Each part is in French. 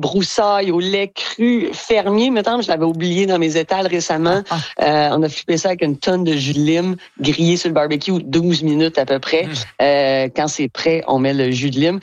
broussailles au lait cru fermier. Mettons, je l'avais oublié dans mes étals récemment. On a flippé ça avec une tonne de jus de lime grillé sur le barbecue 12 minutes à peu près. Quand c'est prêt, on met le jus de lime.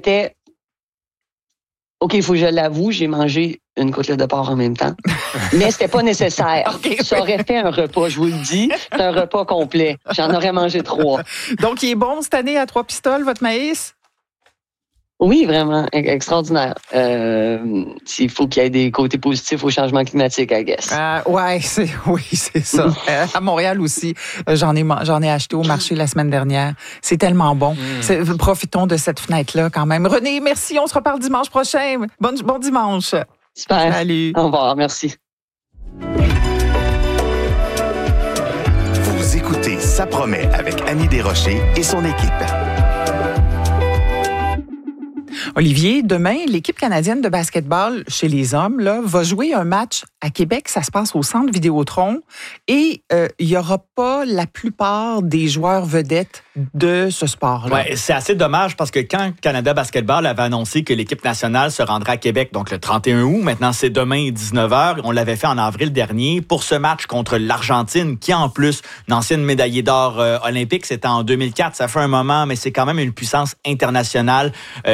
OK, il faut que je l'avoue, j'ai mangé une côtelette de porc en même temps. Mais c'était pas nécessaire. Ça aurait fait un repas, je vous le dis. C'est un repas complet. J'en aurais mangé 3. Donc, il est bon cette année à 3 pistoles, votre maïs? Oui, vraiment, extraordinaire. Il faut qu'il y ait des côtés positifs au changement climatique, I guess. C'est ça. À Montréal aussi, j'en ai acheté au marché la semaine dernière. C'est tellement bon. Profitons de cette fenêtre-là quand même. René, merci. On se reparle dimanche prochain. Bon dimanche. Super. Salut. Au revoir. Merci. Vous écoutez Ça promet avec Annie Desrochers et son équipe. Olivier, demain, l'équipe canadienne de basketball chez les hommes va jouer un match à Québec. Ça se passe au Centre Vidéotron. Et il n'y aura pas la plupart des joueurs vedettes de ce sport-là. Ouais, c'est assez dommage parce que quand Canada Basketball avait annoncé que l'équipe nationale se rendrait à Québec, donc le 31 août, maintenant c'est demain 19h, on l'avait fait en avril dernier pour ce match contre l'Argentine, qui en plus, une ancienne médaillée d'or olympique, c'était en 2004, ça fait un moment, mais c'est quand même une puissance internationale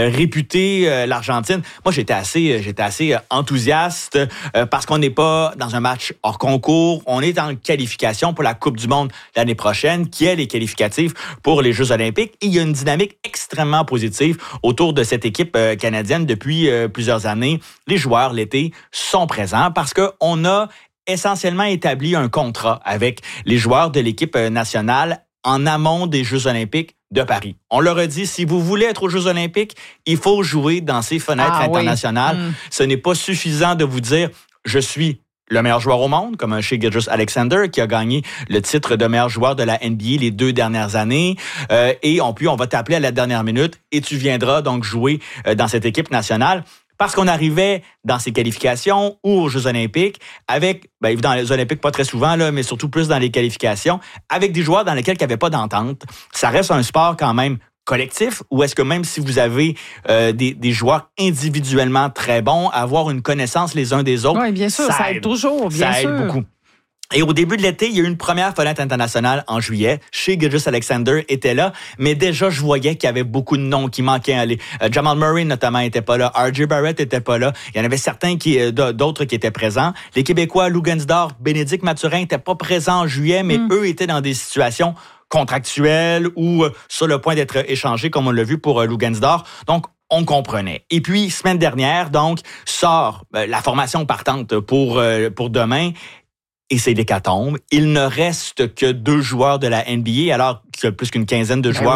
réputée, l'Argentine. Moi, j'étais assez enthousiaste parce qu'on n'est pas dans un match hors concours, on est en qualification pour la Coupe du monde l'année prochaine, qui est les qualificatifs pour les Jeux olympiques. Et il y a une dynamique extrêmement positive autour de cette équipe canadienne depuis plusieurs années. Les joueurs, l'été, sont présents parce qu'on a essentiellement établi un contrat avec les joueurs de l'équipe nationale en amont des Jeux olympiques de Paris. On leur a dit, si vous voulez être aux Jeux olympiques, il faut jouer dans ces fenêtres internationales. Oui. Ce n'est pas suffisant de vous dire, je suis le meilleur joueur au monde, comme un Shai Gilgeous-Alexander qui a gagné le titre de meilleur joueur de la NBA les 2 dernières années. Et on va t'appeler à la dernière minute et tu viendras donc jouer dans cette équipe nationale. Parce qu'on arrivait dans ces qualifications ou aux Jeux olympiques avec, dans les Olympiques pas très souvent, là, mais surtout plus dans les qualifications, avec des joueurs dans lesquels il n'y avait pas d'entente. Ça reste un sport quand même collectif, ou est-ce que même si vous avez des joueurs individuellement très bons, avoir une connaissance les uns des autres, oui, bien sûr, ça aide toujours, bien sûr. Ça aide beaucoup. Et au début de l'été, il y a eu une première fenêtre internationale en juillet. Shai Gilgeous-Alexander était là, mais déjà, je voyais qu'il y avait beaucoup de noms qui manquaient à aller. Jamal Murray, notamment, était pas là. R.J. Barrett était pas là. Il y en avait certains d'autres qui étaient présents. Les Québécois, Lou Gensdorf, Bénédicte Mathurin n'étaient pas présents en juillet, mais eux étaient dans des situations contractuelles ou sur le point d'être échangés, comme on l'a vu pour Lou Gensdorf. Donc, on comprenait. Et puis, semaine dernière, donc, sort la formation partante pour demain. Et c'est l'hécatombe. Il ne reste que 2 joueurs de la NBA, alors qu'il y a plus qu'une quinzaine de joueurs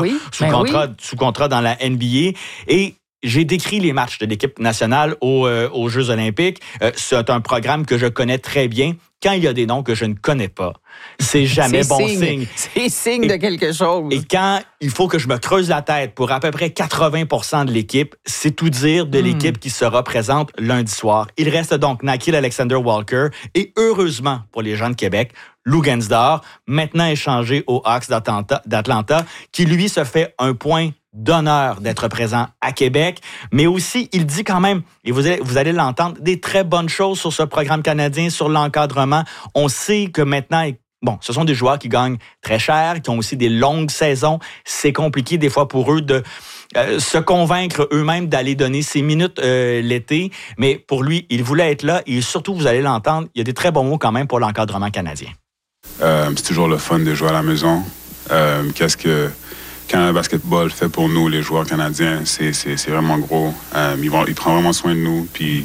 sous contrat dans la NBA. Et j'ai décrit les matchs de l'équipe nationale aux Jeux olympiques. C'est un programme que je connais très bien. Quand il y a des noms que je ne connais pas, c'est jamais signe. C'est signe de quelque chose. Et quand il faut que je me creuse la tête pour à peu près 80% de l'équipe, c'est tout dire de l'équipe qui sera présente lundi soir. Il reste donc Nickeil Alexander-Walker et heureusement pour les gens de Québec, Lou Gensdorf, maintenant échangé aux Hawks d'Atlanta, qui lui se fait un point d'honneur d'être présent à Québec, mais aussi, il dit quand même, et vous allez l'entendre, des très bonnes choses sur ce programme canadien, sur l'encadrement. On sait que maintenant, ce sont des joueurs qui gagnent très cher, qui ont aussi des longues saisons. C'est compliqué des fois pour eux de se convaincre eux-mêmes d'aller donner ces minutes l'été, mais pour lui, il voulait être là et surtout, vous allez l'entendre, il y a des très bons mots quand même pour l'encadrement canadien. C'est toujours le fun de jouer à la maison. Qu'est-ce que Canada Basketball fait pour nous, les joueurs canadiens, c'est vraiment gros. Il prend vraiment soin de nous. Puis,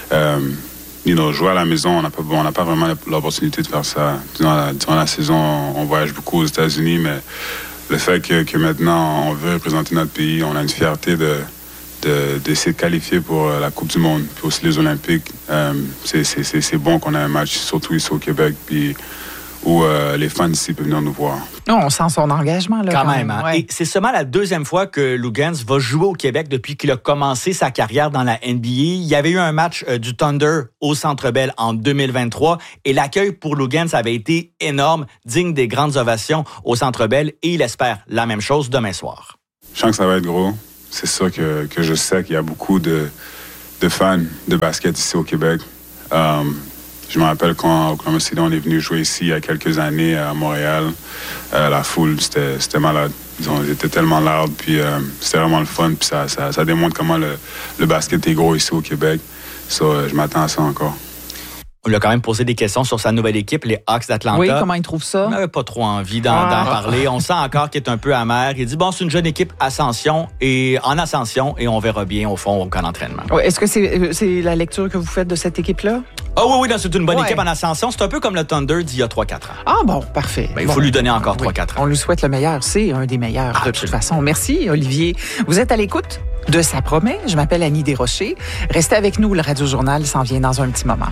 jouer à la maison, on n'a pas vraiment l'opportunité de faire ça. Durant la saison, on voyage beaucoup aux États-Unis, mais le fait que maintenant, on veut représenter notre pays, on a une fierté d'essayer de qualifier pour la Coupe du monde, puis aussi les Olympiques. C'est bon qu'on ait un match, surtout ici au Québec, puis où les fans ici peuvent venir nous voir. On sent son engagement, là. Quand même. Hein? Ouais. Et c'est seulement la 2e fois que Lou Gens va jouer au Québec depuis qu'il a commencé sa carrière dans la NBA. Il y avait eu un match du Thunder au Centre Bell en 2023 et l'accueil pour Lou Gens avait été énorme, digne des grandes ovations au Centre Bell et il espère la même chose demain soir. Je sens que ça va être gros. C'est sûr que je sais qu'il y a beaucoup de fans de basket ici au Québec. Je me rappelle quand Oklahoma City, on est venu jouer ici il y a quelques années à Montréal. La foule, c'était malade. Ils étaient tellement loud, puis c'était vraiment le fun. Puis ça démontre comment le basket est gros ici au Québec. Je m'attends à ça encore. On lui a quand même posé des questions sur sa nouvelle équipe, les Hawks d'Atlanta. Oui, comment il trouve ça? Il n'avait pas trop envie d'en parler. On sent encore qu'il est un peu amer. Il dit, c'est une jeune équipe en ascension et on verra bien au fond au camp d'entraînement. Oui, est-ce que c'est la lecture que vous faites de cette équipe-là? Oui, c'est une bonne équipe en ascension. C'est un peu comme le Thunder d'il y a 3-4 ans. Ah bon, parfait. Il faut lui donner encore 3-4 ans. On lui souhaite le meilleur. C'est un des meilleurs de toute façon. Merci, Olivier. Vous êtes à l'écoute de Ça promet. Je m'appelle Annie Desrochers. Restez avec nous. Le Radio Journal s'en vient dans un petit moment.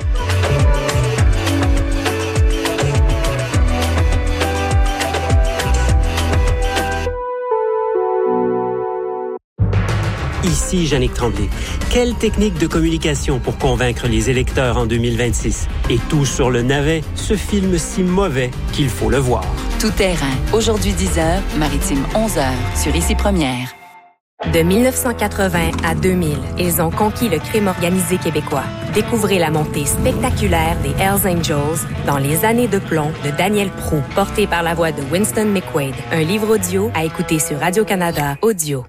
Ici Yannick Tremblay. Quelle technique de communication pour convaincre les électeurs en 2026? Et tout sur le navet, ce film si mauvais qu'il faut le voir. Tout terrain. Aujourd'hui 10h, Maritime 11h, sur Ici Première. De 1980 à 2000, ils ont conquis le crime organisé québécois. Découvrez la montée spectaculaire des Hells Angels dans Les années de plomb de Daniel Proulx, porté par la voix de Winston McQuaid. Un livre audio à écouter sur Radio-Canada Audio.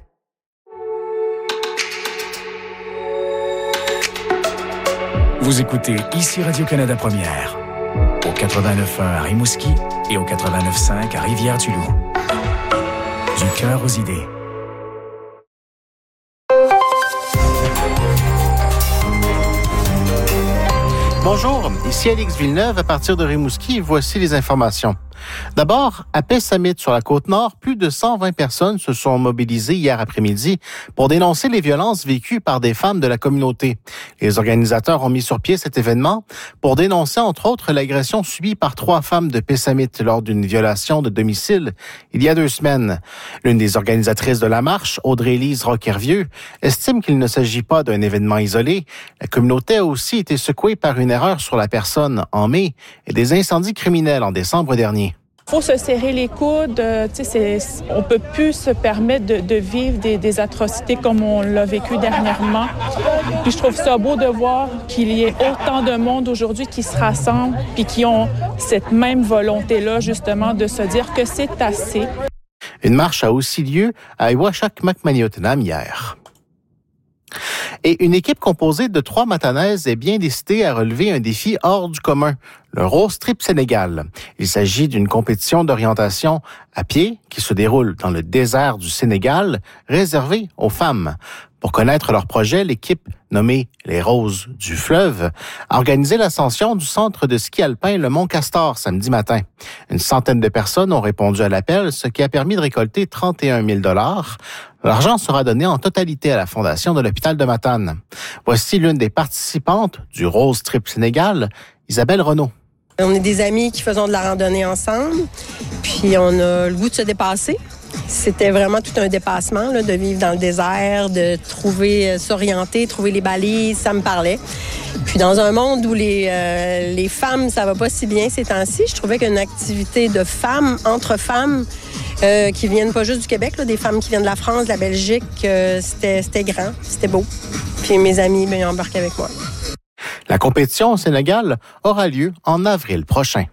Vous écoutez Ici Radio-Canada Première, au 89.1 à Rimouski et au 89.5 à Rivière-du-Loup. Du cœur aux idées. Bonjour, ici Alex Villeneuve à partir de Rimouski. Voici les informations. D'abord, à Pessamit, sur la Côte-Nord, plus de 120 personnes se sont mobilisées hier après-midi pour dénoncer les violences vécues par des femmes de la communauté. Les organisateurs ont mis sur pied cet événement pour dénoncer, entre autres, l'agression subie par 3 femmes de Pessamit lors d'une violation de domicile il y a 2 semaines. L'une des organisatrices de la marche, Audrey-Lise Roquervieux, estime qu'il ne s'agit pas d'un événement isolé. La communauté a aussi été secouée par une erreur sur la personne en mai et des incendies criminels en décembre dernier. Il faut se serrer les coudes. On peut plus se permettre de vivre des atrocités comme on l'a vécu dernièrement. Puis je trouve ça beau de voir qu'il y ait autant de monde aujourd'hui qui se rassemble puis qui ont cette même volonté-là, justement, de se dire que c'est assez. Une marche a aussi lieu à Iwashak-Macmaniottenam hier. Et une équipe composée de 3 Matanaises est bien décidée à relever un défi hors du commun, le Rose Trip Sénégal. Il s'agit d'une compétition d'orientation à pied qui se déroule dans le désert du Sénégal, réservée aux femmes. Pour connaître leur projet, l'équipe nommée les Roses du Fleuve a organisé l'ascension du centre de ski alpin le Mont Castor samedi matin. Une centaine de personnes ont répondu à l'appel, ce qui a permis de récolter 31 000 $. L'argent sera donné en totalité à la fondation de l'hôpital de Matane. Voici l'une des participantes du Rose Trip Sénégal, Isabelle Renaud. On est des amis qui faisons de la randonnée ensemble, puis on a le goût de se dépasser. C'était vraiment tout un dépassement, là, de vivre dans le désert, de s'orienter, trouver les balises, ça me parlait. Puis dans un monde où les femmes, ça va pas si bien ces temps-ci, je trouvais qu'une activité de femmes, entre femmes, qui viennent pas juste du Québec, là, des femmes qui viennent de la France, de la Belgique, c'était grand, c'était beau. Puis mes amis, ils embarquent avec moi. La compétition au Sénégal aura lieu en avril prochain.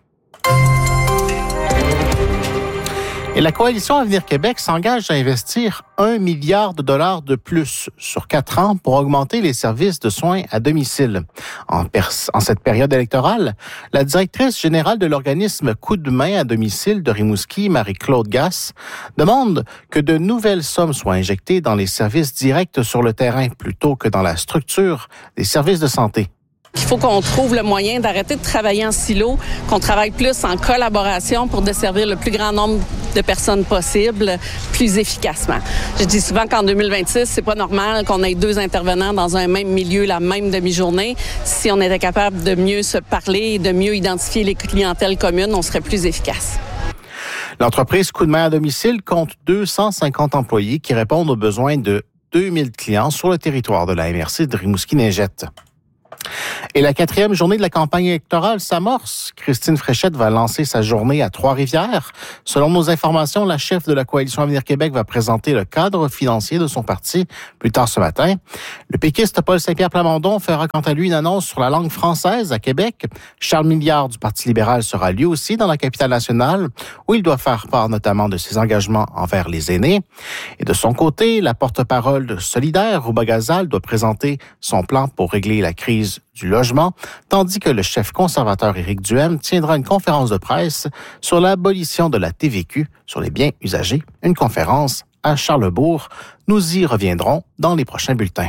Et la Coalition Avenir Québec s'engage à investir 1 milliard de dollars de plus sur 4 ans pour augmenter les services de soins à domicile. En cette période électorale, la directrice générale de l'organisme Coup de main à domicile de Rimouski, Marie-Claude Gasse, demande que de nouvelles sommes soient injectées dans les services directs sur le terrain plutôt que dans la structure des services de santé. Il faut qu'on trouve le moyen d'arrêter de travailler en silo, qu'on travaille plus en collaboration pour desservir le plus grand nombre de personnes possible, plus efficacement. Je dis souvent qu'en 2026, c'est pas normal qu'on ait 2 intervenants dans un même milieu la même demi-journée. Si on était capable de mieux se parler et de mieux identifier les clientèles communes, on serait plus efficace. L'entreprise Coup de main à domicile compte 250 employés qui répondent aux besoins de 2000 clients sur le territoire de la MRC de Rimouski-Neigette. Et la 4e journée de la campagne électorale s'amorce. Christine Fréchette va lancer sa journée à Trois-Rivières. Selon nos informations, la chef de la Coalition Avenir Québec va présenter le cadre financier de son parti plus tard ce matin. Le péquiste Paul Saint-Pierre Plamondon fera quant à lui une annonce sur la langue française à Québec. Charles Milliard du Parti libéral sera lui aussi dans la capitale nationale, où il doit faire part notamment de ses engagements envers les aînés. Et de son côté, la porte-parole de Solidaire, Rouba Gazal, doit présenter son plan pour régler la crise du logement, tandis que le chef conservateur Éric Duhaime tiendra une conférence de presse sur l'abolition de la TVQ sur les biens usagés, une conférence à Charlesbourg. Nous y reviendrons dans les prochains bulletins.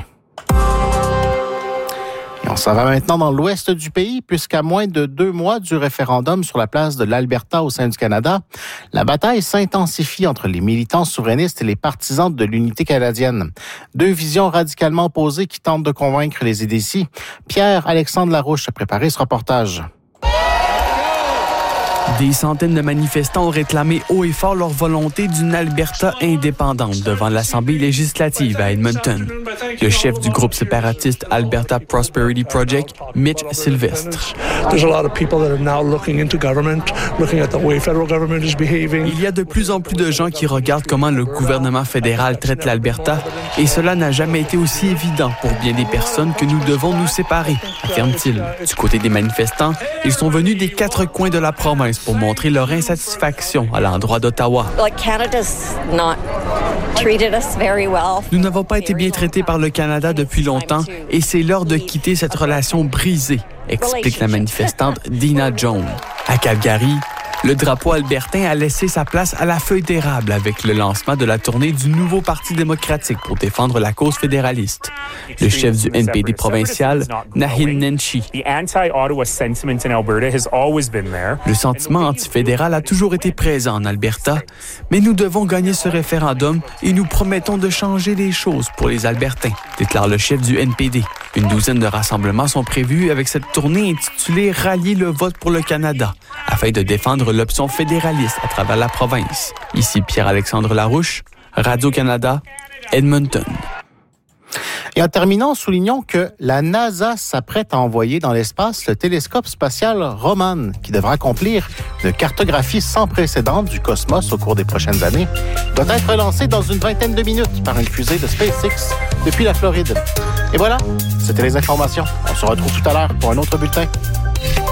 Et on s'en va maintenant dans l'ouest du pays, puisqu'à moins de 2 mois du référendum sur la place de l'Alberta au sein du Canada, la bataille s'intensifie entre les militants souverainistes et les partisans de l'unité canadienne. 2 visions radicalement opposées qui tentent de convaincre les indécis. Pierre-Alexandre Larouche a préparé ce reportage. Des centaines de manifestants ont réclamé haut et fort leur volonté d'une Alberta indépendante devant l'Assemblée législative à Edmonton. Le chef du groupe séparatiste Alberta Prosperity Project, Mitch Sylvestre. Il y a de plus en plus de gens qui regardent comment le gouvernement fédéral traite l'Alberta et cela n'a jamais été aussi évident pour bien des personnes que nous devons nous séparer, affirme-t-il. Du côté des manifestants, ils sont venus des 4 coins de la province pour montrer leur insatisfaction à l'endroit d'Ottawa. Nous n'avons pas été bien traités par le Canada depuis longtemps et c'est l'heure de quitter cette relation brisée, explique la manifestante Dina Jones. À Calgary, le drapeau albertain a laissé sa place à la feuille d'érable avec le lancement de la tournée du nouveau Parti démocratique pour défendre la cause fédéraliste. Le chef du NPD provincial, Nahin Nenshi. Le sentiment antifédéral a toujours été présent en Alberta, mais nous devons gagner ce référendum et nous promettons de changer les choses pour les Albertains, déclare le chef du NPD. Une douzaine de rassemblements sont prévus avec cette tournée intitulée « Rallier le vote pour le Canada » afin de défendre l'option fédéraliste à travers la province. Ici Pierre-Alexandre Larouche, Radio-Canada, Edmonton. Et en terminant, soulignons que la NASA s'apprête à envoyer dans l'espace le télescope spatial Roman, qui devra accomplir une cartographie sans précédent du cosmos au cours des prochaines années. Il doit être lancé dans une 20aine de minutes par une fusée de SpaceX depuis la Floride. Et voilà, c'était les informations. On se retrouve tout à l'heure pour un autre bulletin.